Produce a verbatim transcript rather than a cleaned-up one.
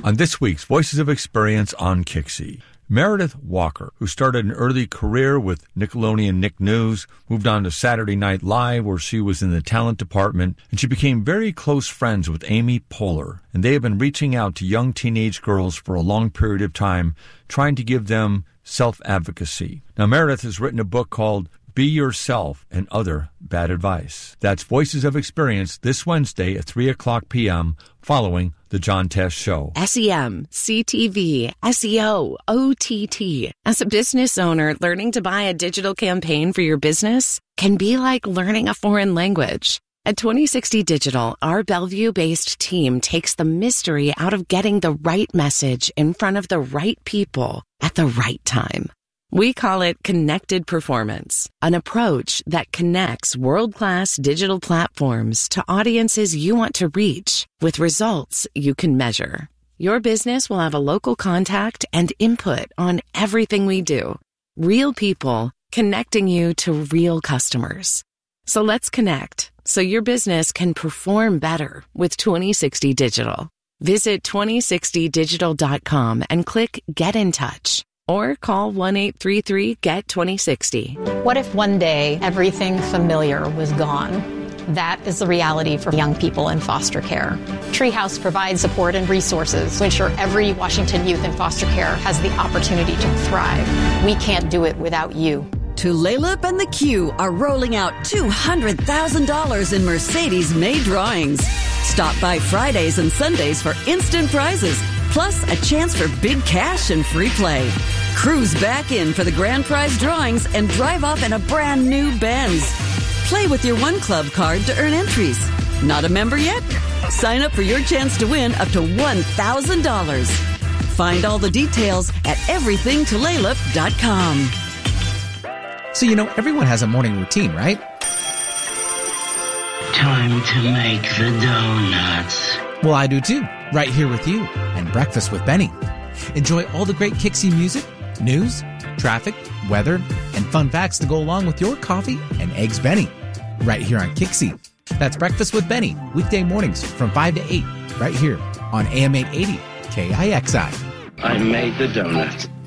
on this week's Voices of Experience on Kixie. Meredith Walker, who started an early career with Nickelodeon Nick News, moved on to Saturday Night Live, where she was in the talent department, and she became very close friends with Amy Poehler. And they have been reaching out to young teenage girls for a long period of time, trying to give them self-advocacy. Now, Meredith has written a book called Be Yourself and Other Bad Advice. That's Voices of Experience this Wednesday at three o'clock p.m. following The John Test Show. S E M, C T V, S E O, O T T. As a business owner, learning to buy a digital campaign for your business can be like learning a foreign language. At twenty sixty Digital, our Bellevue-based team takes the mystery out of getting the right message in front of the right people at the right time. We call it Connected Performance, an approach that connects world-class digital platforms to audiences you want to reach with results you can measure. Your business will have a local contact and input on everything we do. Real people connecting you to real customers. So let's connect so your business can perform better with twenty sixty Digital. Visit twenty sixty digital dot com and click Get in Touch. Or call one eight three three, G E T, twenty sixty. What if one day everything familiar was gone? That is the reality for young people in foster care. Treehouse provides support and resources to ensure every Washington youth in foster care has the opportunity to thrive. We can't do it without you. Tulalip and the Q are rolling out two hundred thousand dollars in Mercedes-made drawings. Stop by Fridays and Sundays for instant prizes, plus a chance for big cash and free play. Cruise back in for the grand prize drawings and drive off in a brand new Benz. Play with your One Club card to earn entries. Not a member yet? Sign up for your chance to win up to one thousand dollars. Find all the details at everything tulalip dot com. So, you know, everyone has a morning routine, right? Time to make the donuts. Well, I do too, right here with you and Breakfast with Benny. Enjoy all the great Kixie music, news, traffic, weather, and fun facts to go along with your coffee and eggs Benny, right here on Kixie. That's Breakfast with Benny, weekday mornings from five to eight, right here on A M eight eighty K I X I. I made the donuts.